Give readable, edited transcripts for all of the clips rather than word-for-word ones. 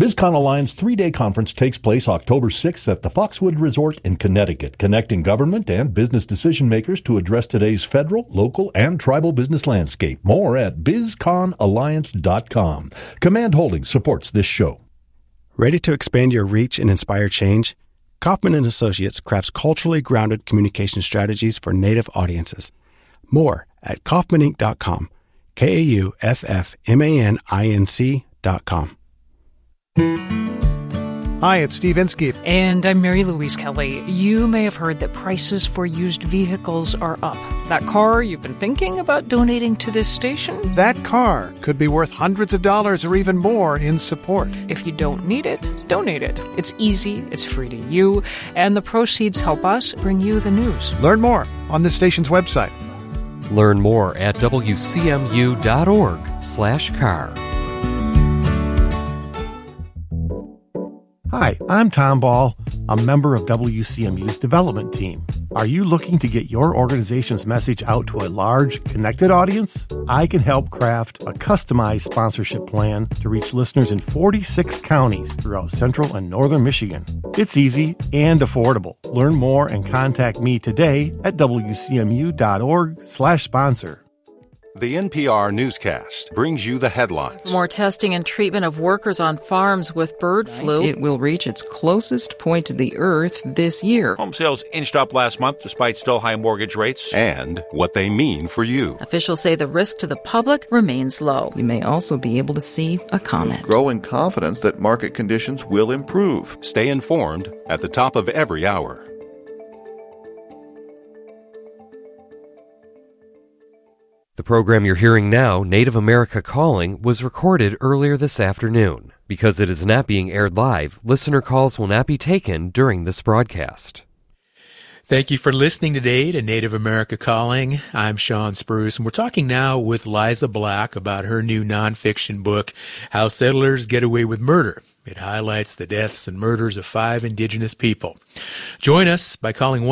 BizCon Alliance 3-day conference takes place October 6th at the Foxwood Resort in Connecticut, connecting government and business decision makers to address today's federal, local, and tribal business landscape. More at bizconalliance.com. Command Holdings supports this show. Ready to expand your reach and inspire change? Kaufman & Associates crafts culturally grounded communication strategies for Native audiences. More at kaufmaninc.com. KAUFFMANINC.com. Hi, it's Steve Inskeep. And I'm Mary Louise Kelly. You may have heard that prices for used vehicles are up. That car you've been thinking about donating to this station? That car could be worth hundreds of dollars or even more in support. If you don't need it, donate it. It's easy, it's free to you, and the proceeds help us bring you the news. Learn more on this station's website. Learn more at wcmu.org/car. Hi, I'm Tom Ball, a member of WCMU's development team. Are you looking to get your organization's message out to a large, connected audience? I can help craft a customized sponsorship plan to reach listeners in 46 counties throughout central and northern Michigan. It's easy and affordable. Learn more and contact me today at wcmu.org/sponsor. The NPR newscast brings you the headlines. More testing and treatment of workers on farms with bird flu. It will reach its closest point to the earth this year. Home sales inched up last month despite still high mortgage rates. And what they mean for you. Officials say the risk to the public remains low. We may also be able to see a comet. Growing confidence that market conditions will improve. Stay informed at the top of every hour. The program you're hearing now, Native America Calling, was recorded earlier this afternoon. Because it is not being aired live, listener calls will not be taken during this broadcast. Thank you for listening today to Native America Calling. I'm Sean Spruce, and we're talking now with Liza Black about her new nonfiction book, How Settlers Get Away with Murder. It highlights the deaths and murders of 5 indigenous people. Join us by calling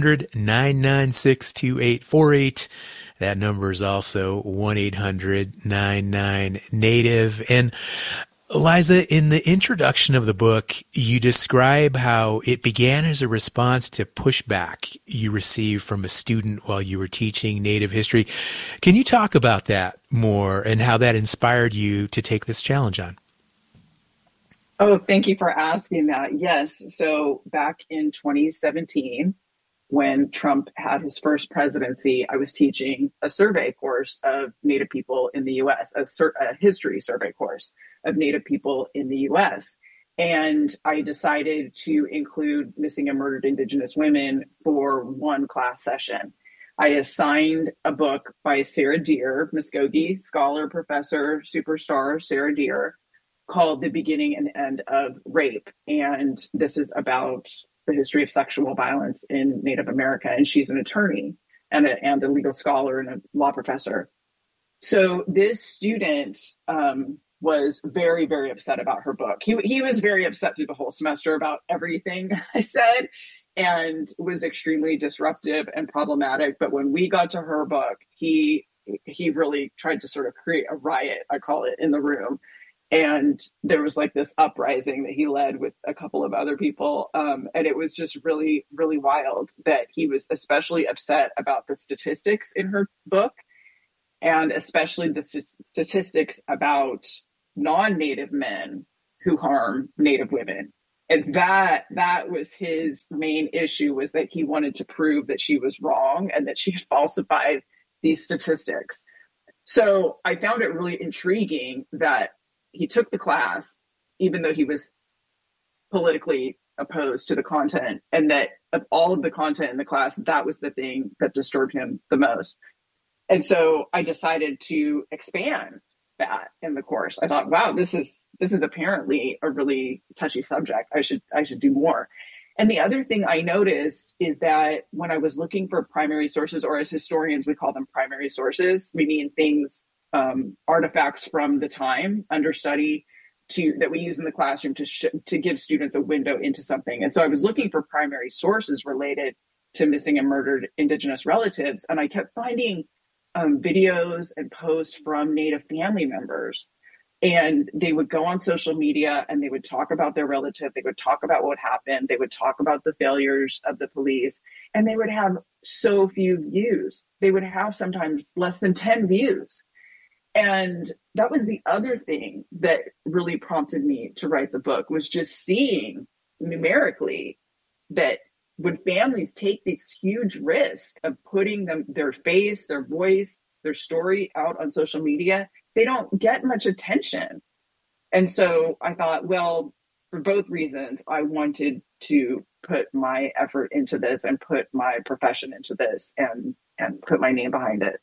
1-800-996-2848. That number is also 1-800-99-NATIVE. And Liza, in the introduction of the book, you describe how it began as a response to pushback you received from a student while you were teaching Native history. Can you talk about that more and how that inspired you to take this challenge on? Oh, thank you for asking that. Yes. So back in 2017, when Trump had his first presidency, I was teaching a survey course of Native people in the U.S., a history survey course of Native people in the U.S. And I decided to include missing and murdered Indigenous women for one class session. I assigned a book by Sarah Deer, Muskogee scholar, professor, superstar Sarah Deer, called The Beginning and End of Rape. And this is about the history of sexual violence in Native America. And she's an attorney and a legal scholar and a law professor. So this student was very, very upset about her book. He was very upset through the whole semester about everything I said and was extremely disruptive and problematic. But when we got to her book, he really tried to sort of create a riot, I call it, in the room. And there was like this uprising that he led with a couple of other people. And it was just really, really wild that he was especially upset about the statistics in her book, and especially the statistics about non-Native men who harm Native women. And that was his main issue, was that he wanted to prove that she was wrong and that she had falsified these statistics. So I found it really intriguing that he took the class, even though he was politically opposed to the content, and that of all of the content in the class, that was the thing that disturbed him the most. And so I decided to expand that in the course. I thought, wow, this is apparently a really touchy subject. I should do more. And the other thing I noticed is that when I was looking for primary sources, or as historians, we call them primary sources, we mean things, artifacts from the time under study that we use in the classroom to give students a window into something. And so I was looking for primary sources related to missing and murdered Indigenous relatives. And I kept finding videos and posts from Native family members. And they would go on social media and they would talk about their relative. They would talk about what happened. They would talk about the failures of the police, and they would have so few views. They would have sometimes less than 10 views. And that was the other thing that really prompted me to write the book, was just seeing numerically that when families take this huge risk of putting their face, their voice, their story out on social media, they don't get much attention. And so I thought, well, for both reasons, I wanted to put my effort into this and put my profession into this and put my name behind it.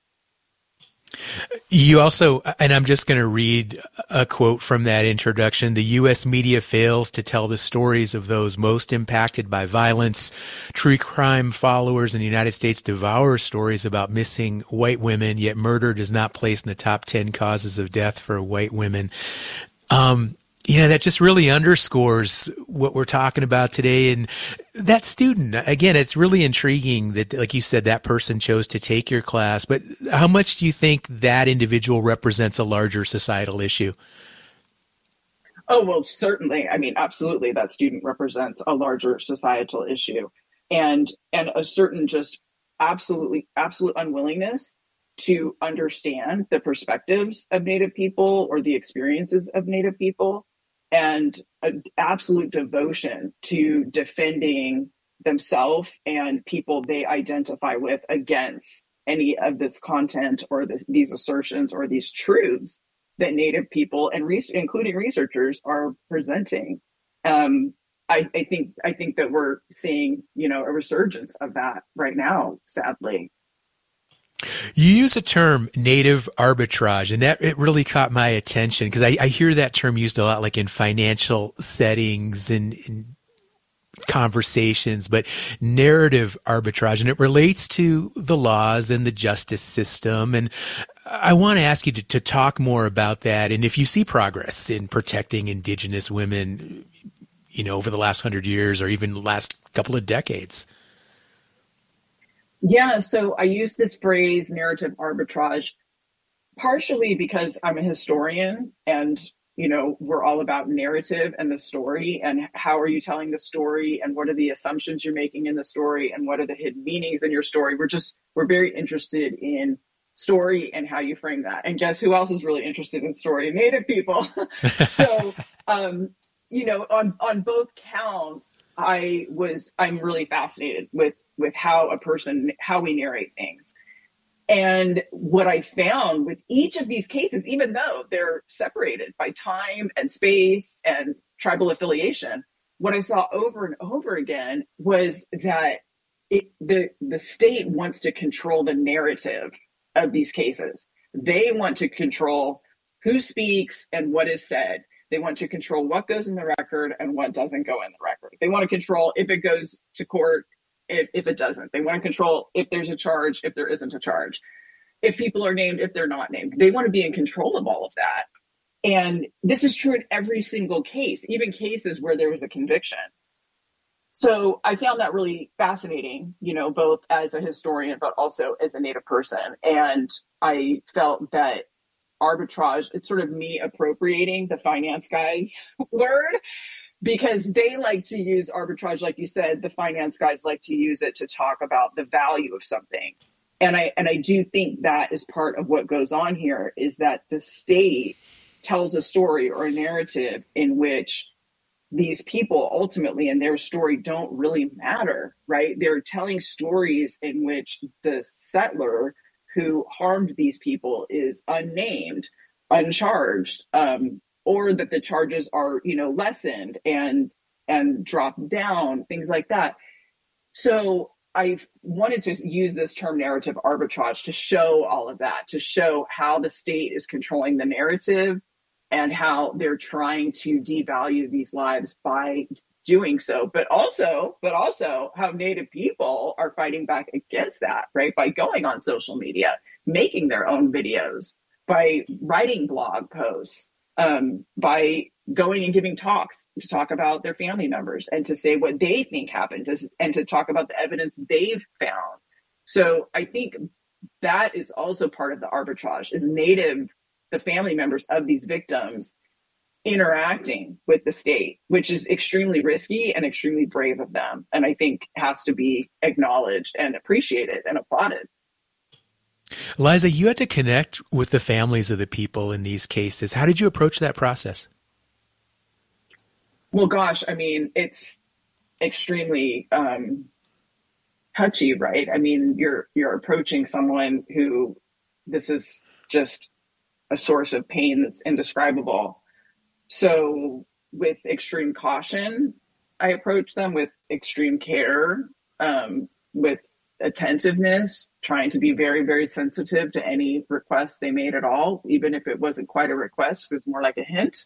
You also, and I'm just going to read a quote from that introduction, the U.S. media fails to tell the stories of those most impacted by violence. True crime followers in the United States devour stories about missing white women, yet murder does not place in the top 10 causes of death for white women. That just really underscores what we're talking about today. And that student, again, it's really intriguing that, like you said, that person chose to take your class. But how much do you think that individual represents a larger societal issue? Oh, well, certainly. I mean, absolutely. That student represents a larger societal issue and a certain just absolute unwillingness to understand the perspectives of Native people or the experiences of Native people, and an absolute devotion to defending themselves and people they identify with against any of this content or these assertions or these truths that Native people and including researchers are presenting. I think that we're seeing, a resurgence of that right now, sadly. You use a term, native arbitrage, and that it really caught my attention because I hear that term used a lot, like in financial settings and in conversations, but narrative arbitrage, and it relates to the laws and the justice system. And I want to ask you to talk more about that, and if you see progress in protecting Indigenous women, over the last 100 years or even the last couple of decades. Yeah, so I use this phrase, narrative arbitrage, partially because I'm a historian and, we're all about narrative and the story and how are you telling the story and what are the assumptions you're making in the story and what are the hidden meanings in your story. We're very interested in story and how you frame that. And guess who else is really interested in story? Native people. So, on both counts, I'm really fascinated with how we narrate things. And what I found with each of these cases, even though they're separated by time and space and tribal affiliation, what I saw over and over again was that the state wants to control the narrative of these cases. They want to control who speaks and what is said. They want to control what goes in the record and what doesn't go in the record. They want to control if it goes to court, if it doesn't. They want to control if there's a charge, if there isn't a charge, if people are named, if they're not named. They want to be in control of all of that. And this is true in every single case, even cases where there was a conviction. So I found that really fascinating, both as a historian, but also as a Native person. And I felt that arbitrage, it's sort of me appropriating the finance guys' word, because they like to use arbitrage. Like you said, the finance guys like to use it to talk about the value of something. And I do think that is part of what goes on here, is that the state tells a story or a narrative in which these people ultimately in their story don't really matter, right? They're telling stories in which the settler who harmed these people is unnamed, uncharged, or that the charges are, lessened and dropped down, things like that. So I wanted to use this term narrative arbitrage to show all of that, to show how the state is controlling the narrative and how they're trying to devalue these lives by doing so, but also how Native people are fighting back against that, right? By going on social media, making their own videos, by writing blog posts, by going and giving talks to talk about their family members and to say what they think happened and to talk about the evidence they've found. So I think that is also part of the arbitrage, is Native the family members of these victims interacting with the state, which is extremely risky and extremely brave of them. And I think has to be acknowledged and appreciated and applauded. Liza, you had to connect with the families of the people in these cases. How did you approach that process? Well, gosh, I mean, it's extremely touchy, right? I mean, you're approaching someone who this is just a source of pain that's indescribable. So with extreme caution, I approach them with extreme care, with attentiveness, trying to be very, very sensitive to any request they made at all, even if it wasn't quite a request, it was more like a hint.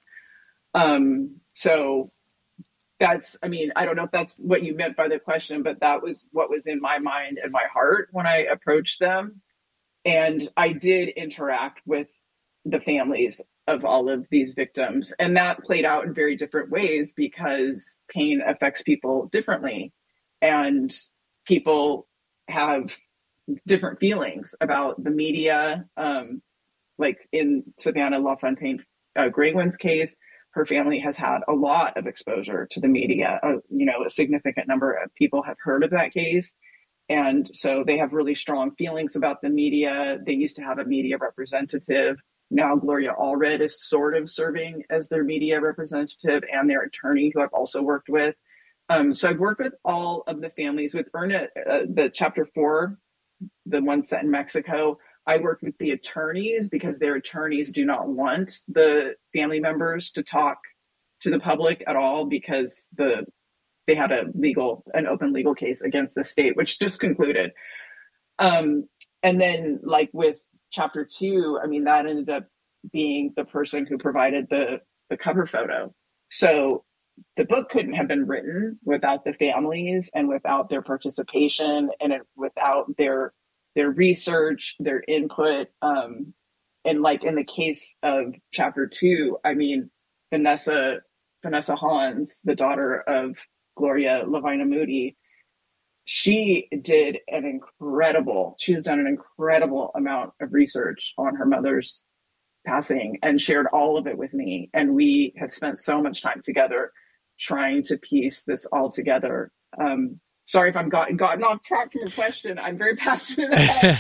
So that's, I mean, I don't know if that's what you meant by the question, but that was what was in my mind and my heart when I approached them. And I did interact with the families of all of these victims. And that played out in very different ways because pain affects people differently. And people have different feelings about the media. Like in Savannah LaFontaine Greywin's case, her family has had a lot of exposure to the media. A significant number of people have heard of that case. And so they have really strong feelings about the media. They used to have a media representative. Now Gloria Allred is sort of serving as their media representative and their attorney, who I've also worked with. So I've worked with all of the families. With Erna, the Chapter 4, the one set in Mexico, I worked with the attorneys because their attorneys do not want the family members to talk to the public at all because they had an open legal case against the state, which just concluded. And then like with Chapter 2, I mean, that ended up being the person who provided the cover photo. So the book couldn't have been written without the families and without their participation and without their research, their input. And like in the case of Chapter 2, I mean, Vanessa Hans, the daughter of Gloria Lavina Moody, she has done an incredible amount of research on her mother's passing and shared all of it with me. And we have spent so much time together trying to piece this all together. Sorry if I'm gotten off track from your question. I'm very passionate about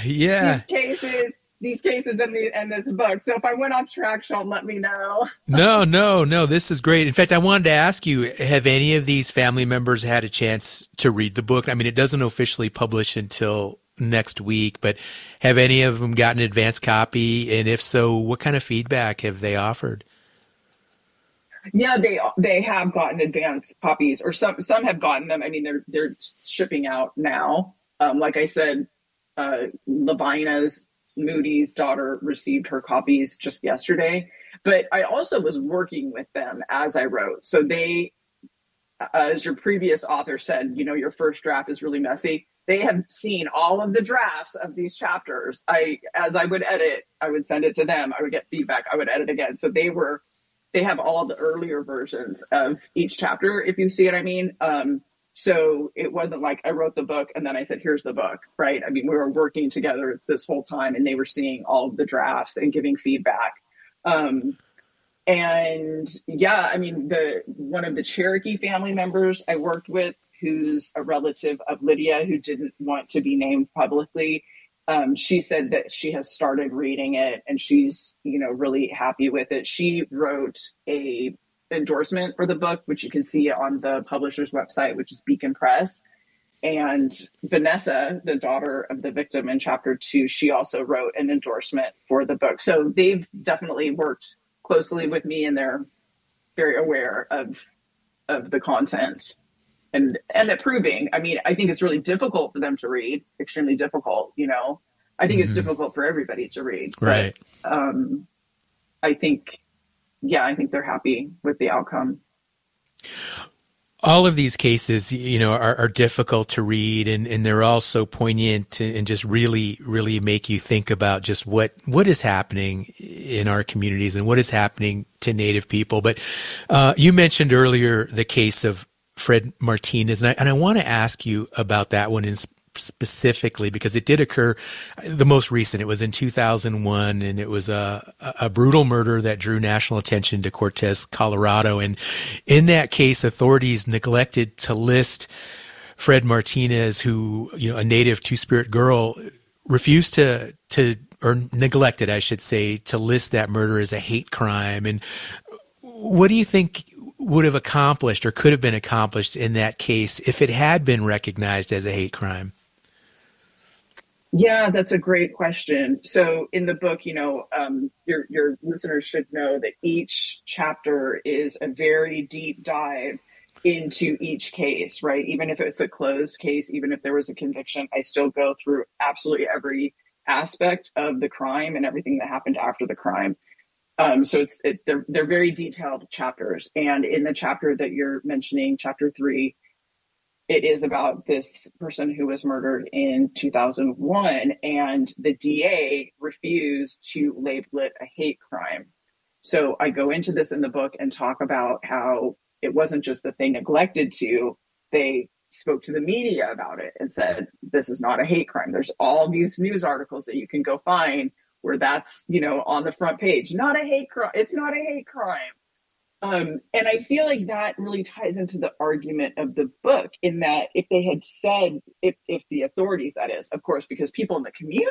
these cases and this book. So if I went off track, Sean, let me know. No, this is great. In fact, I wanted to ask you, have any of these family members had a chance to read the book? I mean, it doesn't officially publish until next week, but have any of them gotten an advance copy? And if so, what kind of feedback have they offered? Yeah, they have gotten advance copies, or some have gotten them. I mean, they're shipping out now. Like I said, Lavina's Moody's daughter received her copies just yesterday, but I also was working with them as I wrote. So they, as your previous author said, your first draft is really messy. They have seen all of the drafts of these chapters. As I would edit, I would send it to them. I would get feedback. I would edit again. So they have all the earlier versions of each chapter, if you see what I mean. So it wasn't like I wrote the book and then I said, here's the book, right? I mean, we were working together this whole time and they were seeing all of the drafts and giving feedback. And yeah, I mean, one of the Cherokee family members I worked with, who's a relative of Lydia, who didn't want to be named publicly, she said that she has started reading it and she's, really happy with it. She wrote a endorsement for the book, which you can see on the publisher's website, which is Beacon Press. And Vanessa, the daughter of the victim in Chapter 2, she also wrote an endorsement for the book. So they've definitely worked closely with me and they're very aware of the content and approving. I mean, I think it's really difficult for them to read, extremely difficult, I think it's difficult for everybody to read. Right. But, I think they're happy with the outcome. All of these cases, are difficult to read and they're all so poignant and just really, really make you think about just what is happening in our communities and what is happening to Native people. But you mentioned earlier the case of Fred Martinez, and I want to ask you about that one in specifically, because it did occur, the most recent, it was in 2001, and it was a brutal murder that drew national attention to Cortez, Colorado. And in that case, authorities neglected to list Fred Martinez, who, a native Two-Spirit girl, refused to or neglected, I should say, to list that murder as a hate crime. And what do you think would have accomplished or could have been accomplished in that case if it had been recognized as a hate crime? Yeah, that's a great question. So in the book, your listeners should know that each chapter is a very deep dive into each case, right? Even if it's a closed case, even if there was a conviction, I still go through absolutely every aspect of the crime and everything that happened after the crime. So they're very detailed chapters. And in the chapter that you're mentioning, chapter 3, it is about this person who was murdered in 2001, and the DA refused to label it a hate crime. So I go into this in the book and talk about how it wasn't just that they neglected to, they spoke to the media about it and said, this is not a hate crime. There's all these news articles that you can go find where that's, on the front page, not a hate crime. It's not a hate crime. And I feel like that really ties into the argument of the book, in that if they had said, if the authorities, that is, of course, because people in the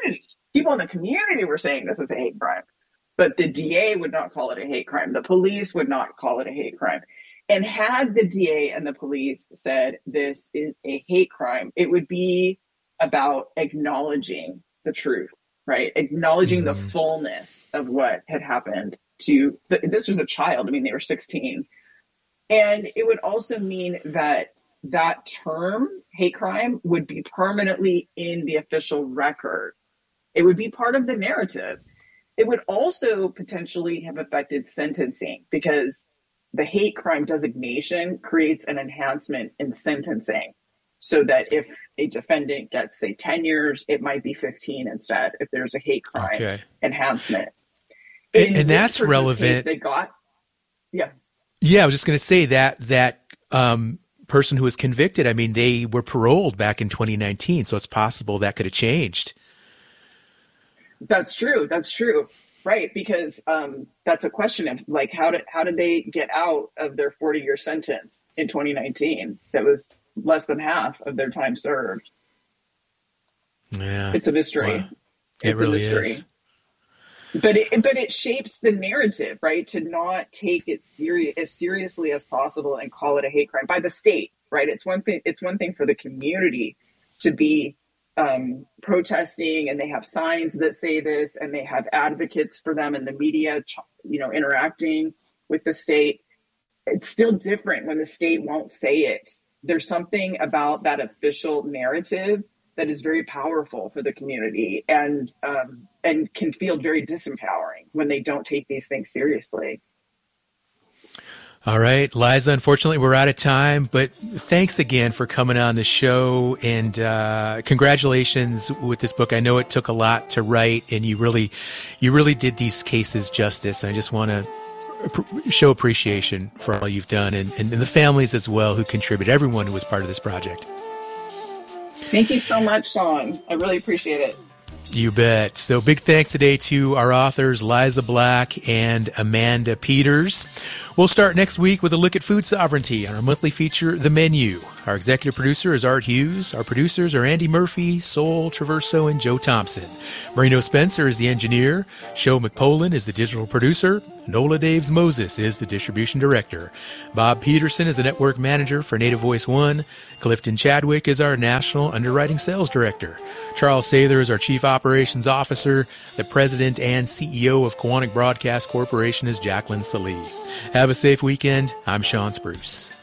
community were saying this is a hate crime, but the DA would not call it a hate crime. The police would not call it a hate crime. And had the DA and the police said this is a hate crime, it would be about acknowledging the truth, right? Acknowledging the fullness of what had happened to, this was a child. I mean, they were 16. And it would also mean that that term, hate crime, would be permanently in the official record. It would be part of the narrative. It would also potentially have affected sentencing, because the hate crime designation creates an enhancement in sentencing, so that if a defendant gets, say, 10 years, it might be 15 instead, if there's a hate crime enhancement. And that's relevant. They got, I was just going to say that person who was convicted, I mean, they were paroled back in 2019, so it's possible that could have changed. That's true. Right, because that's a question of, like, how did they get out of their 40-year sentence in 2019? That was less than half of their time served. Yeah, it's a mystery. Wow. It really is. But it shapes the narrative, right? To not take it as seriously as possible and call it a hate crime by the state, right? It's one thing for the community to be protesting, and they have signs that say this, and they have advocates for them in the media, interacting with the state. It's still different when the state won't say it. There's something about that official narrative that is very powerful for the community, and can feel very disempowering when they don't take these things seriously. All right, Liza, unfortunately, we're out of time, but thanks again for coming on the show, and congratulations with this book. I know it took a lot to write, and you really did these cases justice. And I just want to show appreciation for all you've done, and the families as well who contribute, everyone who was part of this project. Thank you so much, Sean. I really appreciate it. You bet. So big thanks today to our authors, Liza Black and Amanda Peters. We'll start next week with a look at food sovereignty on our monthly feature, The Menu. Our executive producer is Art Hughes. Our producers are Andy Murphy, Sol Traverso, and Joe Thompson. Marino Spencer is the engineer. Sho McPolin is the digital producer. Nola Daves Moses is the distribution director. Bob Peterson is the network manager for Native Voice One. Clifton Chadwick is our national underwriting sales director. Charles Sather is our chief operations officer. The president and CEO of Kiwanis Broadcast Corporation is Jacqueline Salee. Have a safe weekend. I'm Sean Spruce.